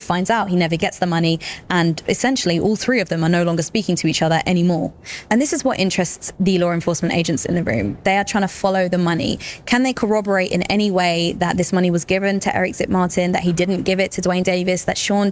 finds out, he never gets the money, and essentially all three of them are no longer speaking to each other anymore. And this is what interests the law enforcement agents in the room. They are trying to follow the money. Can they corroborate in any way that this money was given to Eric Zip Martin, that he didn't give it to Dwayne Davis, that Sean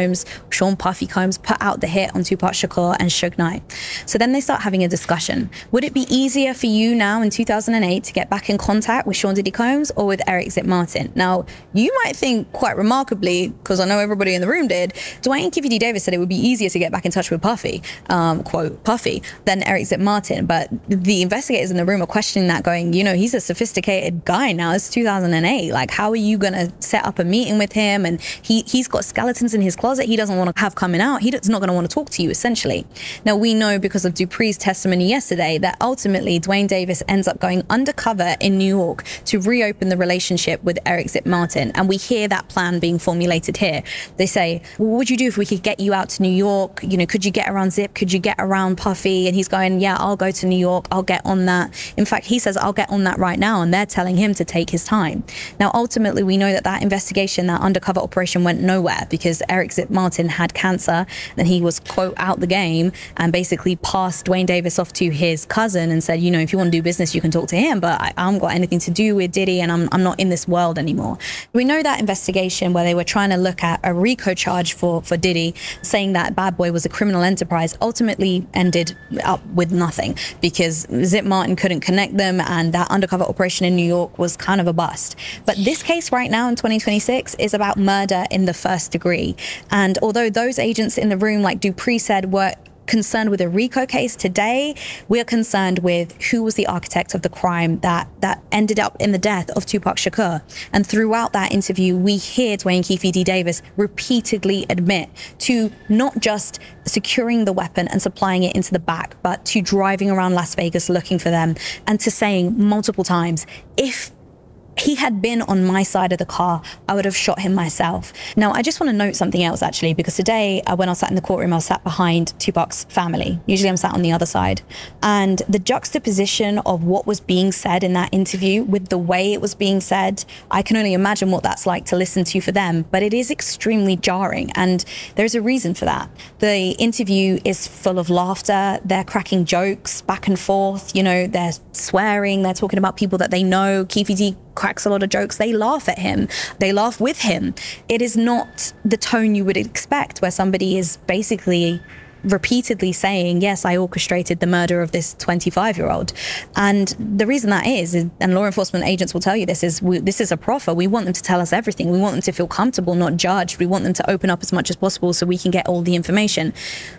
Puffy Combs put out the hit on Tupac Shakur and Suge Knight? So then they start having a discussion. Would it be easier for you now in 2008 to get back in contact with Sean Diddy Combs or with Eric Zip Martin? Now, you might think quite remarkably, because I know everybody in the room did, Dwayne Kiffy D. Davis said it would be easier to get back in touch with Puffy, quote, Puffy, than Eric Zip Martin. But the investigators in the room are questioning that, going, he's a sophisticated guy now. It's 2008. Like, how are you going to set up a meeting with him? And he's got skeletons in his closet he doesn't want to have coming out. He's not going to want to talk to you, essentially. Now, we know because of Dupree's testimony yesterday that ultimately Dwayne Davis ends up going undercover in New York to reopen the relationship with Eric Zip Martin. And we hear that plan being formulated here. They say, well, what would you do if we could get you out to New York? Could you get around Zip? Could you get around Puffy? And he's going, yeah, I'll go to New York. I'll get on that. In fact, he says, I'll get on that right now. And they're telling him to take his time. Now, ultimately, we know that investigation, that undercover operation went nowhere because Eric Zip Martin had cancer. Then he was, quote, out the game and basically passed Dwayne Davis off to his cousin and said, if you want to do business, you can talk to him, but I haven't got anything to do with Diddy and I'm not in this world anymore. We know that investigation where they were trying to look at a RICO charge for Diddy, saying that Bad Boy was a criminal enterprise, ultimately ended up with nothing because Zip Martin couldn't connect them and that undercover operation in New York was kind of a bust. But this case right now in 2026 is about murder in the first degree. And although those agents in the room, like Dupree said, were concerned with a RICO case, today we're concerned with who was the architect of the crime that ended up in the death of Tupac Shakur. And throughout that interview, we hear Dwayne Kiffy D. Davis repeatedly admit to not just securing the weapon and supplying it into the back, but to driving around Las Vegas looking for them, and to saying multiple times, if he had been on my side of the car, I would have shot him myself. Now, I just want to note something else, actually, because today when I was sat in the courtroom, I was sat behind Tupac's family. Usually I'm sat on the other side. And the juxtaposition of what was being said in that interview with the way it was being said, I can only imagine what that's like to listen to for them, but it is extremely jarring. And there's a reason for that. The interview is full of laughter. They're cracking jokes back and forth. They're swearing. They're talking about people that they know. Kiffy D cracks a lot of jokes. They laugh at him. They laugh with him. It is not the tone you would expect where somebody is basically repeatedly saying, yes, I orchestrated the murder of this 25-year-old. And the reason that is, and law enforcement agents will tell you this, is this is a proffer. We want them to tell us everything. We want them to feel comfortable, not judged. We want them to open up as much as possible so we can get all the information.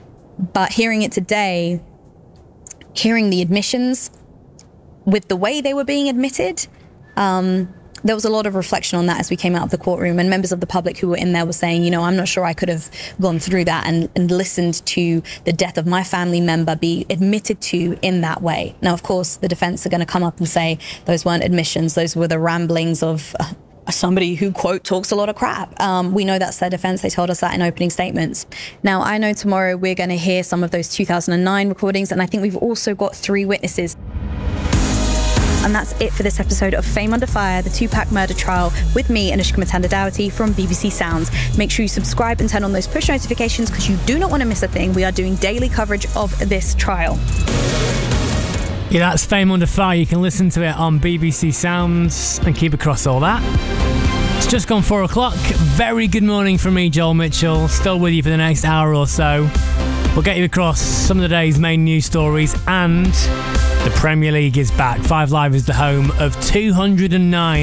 But hearing it today, hearing the admissions with the way they were being admitted, there was a lot of reflection on that as we came out of the courtroom, and members of the public who were in there were saying, I'm not sure I could have gone through that and listened to the death of my family member be admitted to in that way. Now, of course, the defense are going to come up and say those weren't admissions. Those were the ramblings of somebody who, quote, talks a lot of crap. We know that's their defense. They told us that in opening statements. Now, I know tomorrow we're going to hear some of those 2009 recordings, and I think we've also got 3 witnesses. And that's it for this episode of Fame Under Fire, the Tupac murder trial, with me, Anushka Mutanda-Dowty from BBC Sounds. Make sure you subscribe and turn on those push notifications because you do not want to miss a thing. We are doing daily coverage of this trial. Yeah, that's Fame Under Fire. You can listen to it on BBC Sounds and keep across all that. It's just gone 4 o'clock. Very good morning from me, Joel Mitchell. Still with you for the next hour or so. We'll get you across some of the day's main news stories, and the Premier League is back. 5 Live is the home of 209.